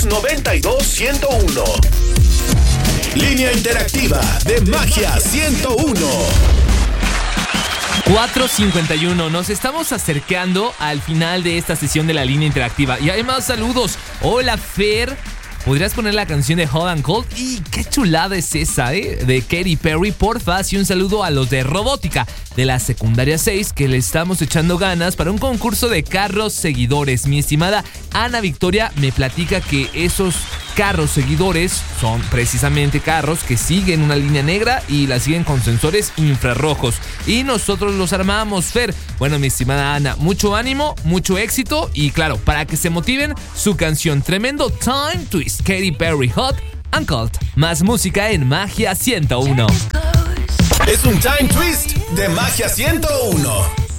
Plus 92.101. Línea interactiva de Magia 101. 4:51, nos estamos acercando al final de esta sesión de la línea interactiva. Y hay más saludos. Hola, Fer. ¿Podrías poner la canción de Hot and Cold? ¡Y qué chulada es esa, de Katy Perry, porfa! Y un saludo a los de Robótica, de la secundaria 6, que le estamos echando ganas para un concurso de carros seguidores. Mi estimada Ana Victoria me platica que esos carros seguidores son precisamente carros que siguen una línea negra y la siguen con sensores infrarrojos. Y nosotros los armamos, Fer. Bueno, mi estimada Ana, mucho ánimo, mucho éxito y claro, para que se motiven, su canción Tremendo Time Twist, Katy Perry, Hot and Cold. Más música en Magia 101. Es un Time Twist de Magia 101.